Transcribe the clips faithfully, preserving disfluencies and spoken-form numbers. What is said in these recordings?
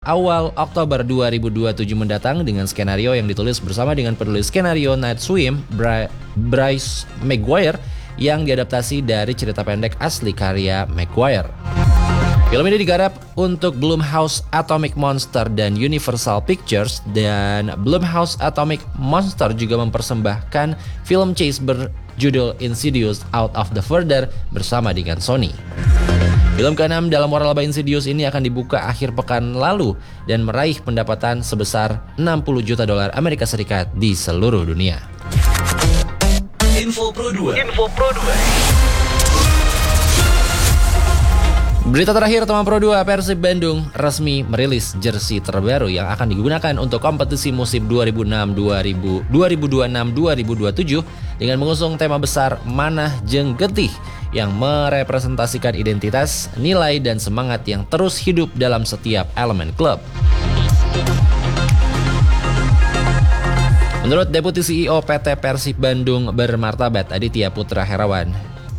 awal Oktober dua ribu dua puluh tujuh mendatang dengan skenario yang ditulis bersama dengan penulis skenario Night Swim, Bry- Bryce Maguire, yang diadaptasi dari cerita pendek asli karya Maguire. Film ini digarap untuk Blumhouse Atomic Monster dan Universal Pictures, dan Blumhouse Atomic Monster juga mempersembahkan film chase berjudul Insidious Out of the Further bersama dengan Sony. Film keenam dalam waralaba Insidious ini akan dibuka akhir pekan lalu dan meraih pendapatan sebesar enam puluh juta dolar Amerika Serikat di seluruh dunia. Info Pro dua. Info Pro dua. Berita terakhir teman Pro dua, Persib Bandung resmi merilis jersey terbaru yang akan digunakan untuk kompetisi musim dua ribu enam dua ribu dua puluh enam dua ribu dua puluh tujuh dengan mengusung tema besar Manah Jeung Getih yang merepresentasikan identitas, nilai, dan semangat yang terus hidup dalam setiap elemen klub. Menurut Deputi C E O P T Persib Bandung Bermartabat Aditya Putra Herawan,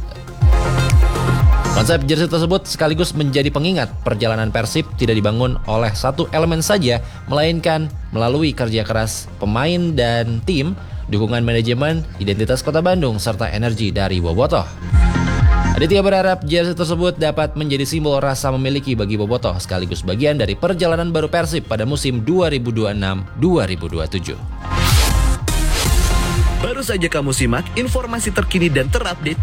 konsep jersey tersebut sekaligus menjadi pengingat perjalanan Persib tidak dibangun oleh satu elemen saja, melainkan melalui kerja keras pemain dan tim, dukungan manajemen, identitas Kota Bandung, serta energi dari Bobotoh. Aditya berharap jersey tersebut dapat menjadi simbol rasa memiliki bagi Bobotoh, sekaligus bagian dari perjalanan baru Persib pada musim dua ribu dua puluh enam dua ribu dua puluh tujuh. Baru saja kamu simak informasi terkini dan terupdate